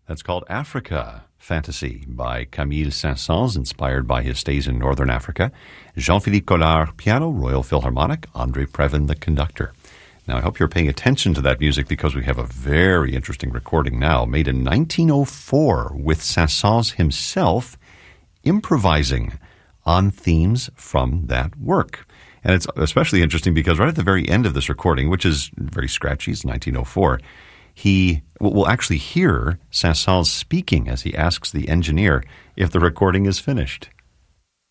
That's called Africa Fantasy by Camille Saint-Saëns, inspired by his stays in northern Africa. Jean-Philippe Collard, piano, Royal Philharmonic, André Previn, the conductor. Now, I hope you're paying attention to that music because we have a very interesting recording now, made in 1904 with Saint-Saëns himself improvising on themes from that work. And it's especially interesting because right at the very end of this recording, which is very scratchy, it's 1904, we'll actually hear Saint-Saëns speaking as he asks the engineer if the recording is finished.